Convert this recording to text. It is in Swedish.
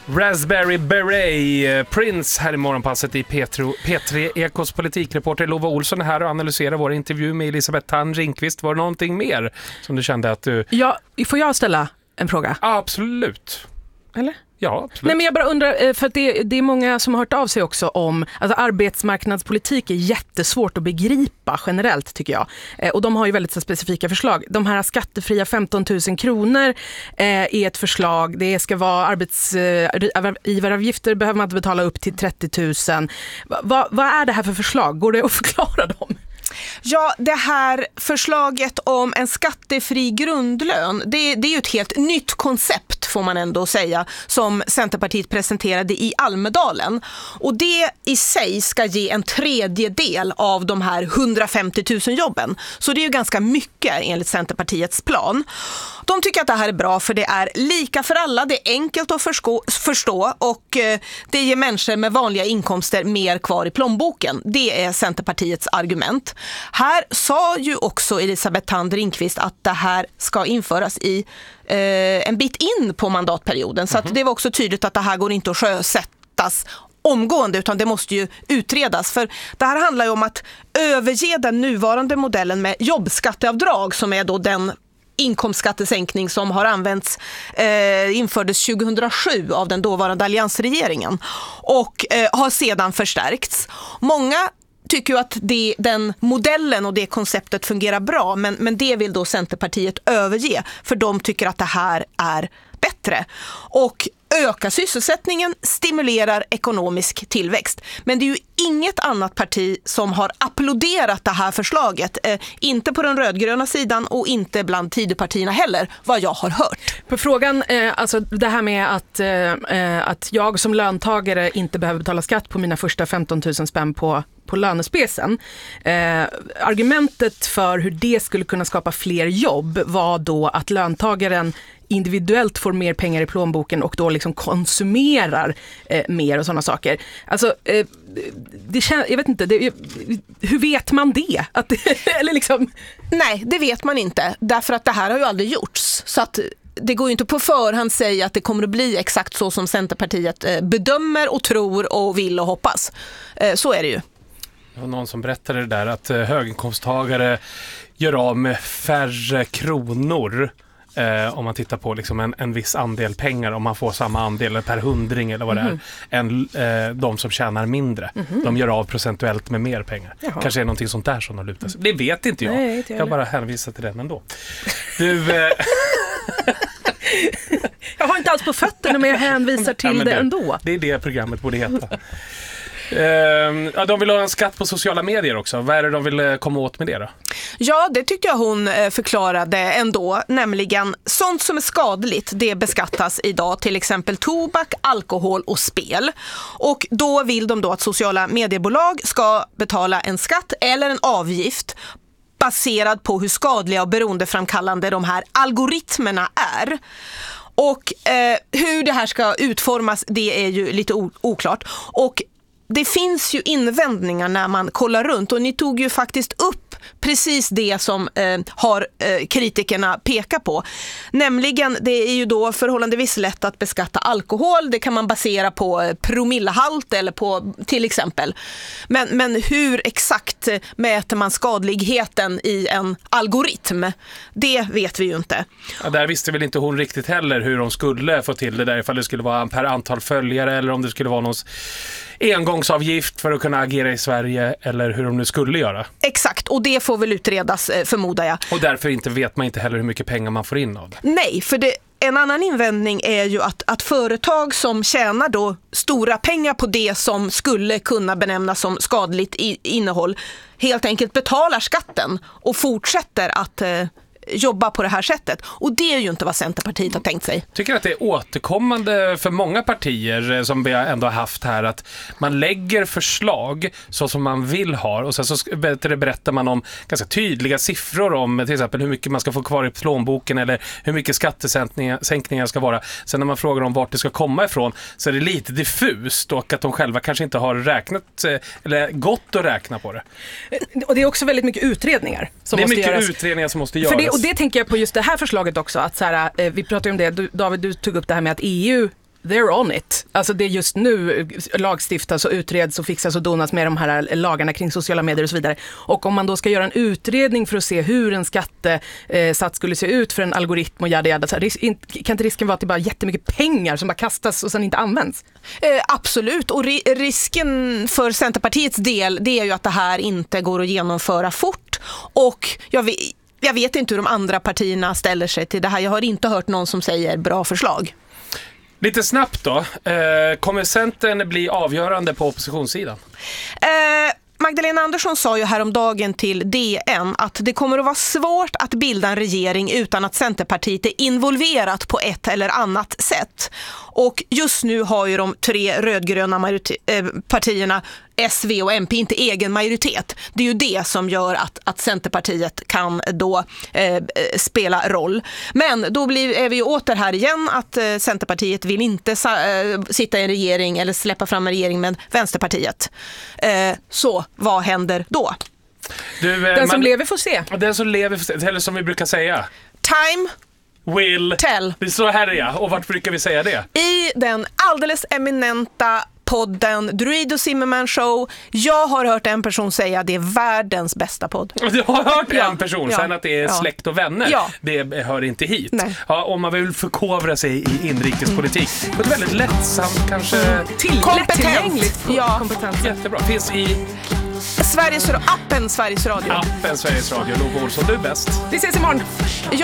Raspberry Beret, Prince här i morgonpasset i P3 Ekos politikreporter Lova Olsson är här och analyserar vår intervju med Elisabeth Thand Ringqvist. Var det någonting mer som du kände att du... Ja, får jag ställa en fråga? Absolut. Eller? Ja, absolut. Nej, men jag bara undrar, för att det är många som har hört av sig också om, alltså arbetsmarknadspolitik är jättesvårt att begripa generellt tycker jag. Och de har ju väldigt så specifika förslag. De här skattefria 15 000 kronor är ett förslag. Det ska vara arbetsgivaravgifter behöver man inte betala upp till 30 000. Vad är det här för förslag? Går det att förklara dem? Ja, det här förslaget om en skattefri grundlön, det är ju ett helt nytt koncept får man ändå säga, som Centerpartiet presenterade i Almedalen. Och det i sig ska ge en tredjedel av de här 150 000 jobben. Så det är ju ganska mycket enligt Centerpartiets plan. De tycker att det här är bra för det är lika för alla, det är enkelt att förstå och det ger människor med vanliga inkomster mer kvar i plånboken. Det är Centerpartiets argument. Här sa ju också Elisabeth Thand Ringqvist att det här ska införas i en bit in på mandatperioden. Så att det var också tydligt att det här går inte att sjösättas omgående utan det måste ju utredas. För det här handlar ju om att överge den nuvarande modellen med jobbskatteavdrag som är då den inkomstskattesänkning som har använts, infördes 2007 av den dåvarande alliansregeringen och har sedan förstärkts. Många tycker ju att den modellen och det konceptet fungerar bra men det vill då Centerpartiet överge för de tycker att det här är bättre och öka sysselsättningen, stimulerar ekonomisk tillväxt. Men det är ju inget annat parti som har applåderat det här förslaget. Inte på den rödgröna sidan och inte bland Tidöpartierna heller, vad jag har hört. På frågan, alltså det här med att jag som löntagare inte behöver betala skatt på mina första 15 000 spänn på lönespecen. Argumentet för hur det skulle kunna skapa fler jobb var då att löntagaren individuellt får mer pengar i plånboken och då liksom konsumerar mer och sådana saker. Alltså, jag vet inte, hur vet man det? Eller liksom... Nej, det vet man inte. Därför att det här har ju aldrig gjorts. Så att det går ju inte på förhand säga att det kommer att bli exakt så som Centerpartiet bedömer och tror och vill och hoppas. Så är det ju. Det var någon som berättade det där att höginkomsttagare gör av med färre kronor om man tittar på liksom en viss andel pengar, om man får samma andel per hundring eller vad det är, än de som tjänar mindre. De gör av procentuellt med mer pengar. Jaha. Kanske är någonting sånt där som har lutat sig. Det vet inte jag. Nej, jag bara hänvisar till den ändå. Du... Jag har inte alls på fötterna men jag hänvisar till det ändå. Det är det programmet borde heta. De vill ha en skatt på sociala medier också. Vad är det de vill komma åt med det då? Ja, det tyckte jag hon förklarade ändå. Nämligen sånt som är skadligt, det beskattas idag. Till exempel tobak, alkohol och spel. Och då vill de då att sociala mediebolag ska betala en skatt eller en avgift baserad på hur skadliga och beroendeframkallande de här algoritmerna är. Och hur det här ska utformas, det är ju lite oklart. Och det finns ju invändningar när man kollar runt och ni tog ju faktiskt upp precis det som har kritikerna pekar på. Nämligen, det är ju då förhållandevis lätt att beskatta alkohol. Det kan man basera på promillehalt eller på till exempel. Men hur exakt mäter man skadligheten i en algoritm? Det vet vi ju inte. Ja, där visste väl inte hon riktigt heller hur de skulle få till det där, ifall det skulle vara per antal följare eller om det skulle vara någon engångsavgift för att kunna agera i Sverige eller hur de nu skulle göra. Exakt, och det får väl utredas förmodar jag. Och därför vet man inte heller hur mycket pengar man får in av det. Nej, för en annan invändning är ju att företag som tjänar då stora pengar på det som skulle kunna benämnas som skadligt innehåll helt enkelt betalar skatten och fortsätter att jobba på det här sättet. Och det är ju inte vad Centerpartiet har tänkt sig. Tycker att det är återkommande för många partier som vi ändå har haft här att man lägger förslag så som man vill ha och sen så berättar man om ganska tydliga siffror om till exempel hur mycket man ska få kvar i plånboken eller hur mycket skattesänkningar ska vara. Sen när man frågar om vart det ska komma ifrån så är det lite diffust och att de själva kanske inte har räknat eller gått att räkna på det. Och det är också väldigt mycket utredningar som måste göras. Det är mycket utredningar som måste göras. Och det tänker jag på just det här förslaget också, att så här, vi pratar ju om det, David, du tog upp det här med att EU they're on it. Alltså det just nu lagstiftas och utreds och fixas och donas med de här lagarna kring sociala medier och så vidare. Och om man då ska göra en utredning för att se hur en skattesats skulle se ut för en algoritm och jada, så kan inte risken vara att det bara jättemycket pengar som bara kastas och sen inte används? Absolut, och risken för Centerpartiets del, det är ju att det här inte går att genomföra fort, och jag vet inte hur de andra partierna ställer sig till det här. Jag har inte hört någon som säger bra förslag. Lite snabbt då, kommer Centern bli avgörande på oppositionssidan? Magdalena Andersson sa ju häromdagen till DN att det kommer att vara svårt att bilda en regering utan att Centerpartiet är involverat på ett eller annat sätt. Och just nu har ju de 3 rödgröna partierna S, V och MP inte egen majoritet. Det är ju det som gör att Centerpartiet kan då spela roll. Men då är vi ju åter här igen att Centerpartiet vill inte sitta i en regering eller släppa fram en regering med Vänsterpartiet. Så vad händer då? Den som lever får se. Den som lever får se, eller som vi brukar säga. Time will tell. Det är så här, ja. Och vart brukar vi säga det? I den alldeles eminenta podden Druid och Zimmerman Show. Jag har hört en person säga att det är världens bästa podd. Du har hört en person, sen att det är släkt och vänner. Ja. Det hör inte hit. Ja, om man vill förkovra sig i inrikespolitik. På ett väldigt lättsamt, kanske lättillgängligt. Ja. Jättebra. Finns i appen Sveriges Radio. Appen Sveriges Radio. Logo Olsson, du är bäst. Vi ses imorgon. Ja.